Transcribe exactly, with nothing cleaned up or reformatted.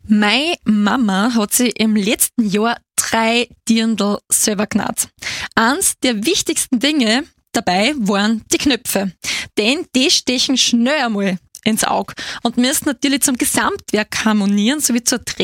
Meine Mama hat sich im letzten Jahr drei Dirndl selber genäht. Eins der wichtigsten Dinge dabei waren die Knöpfe. Denn die stechen schnell einmal ins Auge und müssen natürlich zum Gesamtwerk harmonieren sowie zur